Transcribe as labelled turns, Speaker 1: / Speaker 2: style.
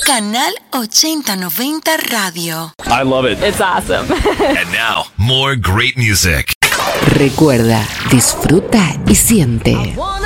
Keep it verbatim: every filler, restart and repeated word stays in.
Speaker 1: Canal ochenta noventa Radio.
Speaker 2: I love it.
Speaker 3: It's awesome.
Speaker 4: And now, more great music.
Speaker 5: Recuerda, disfruta y siente.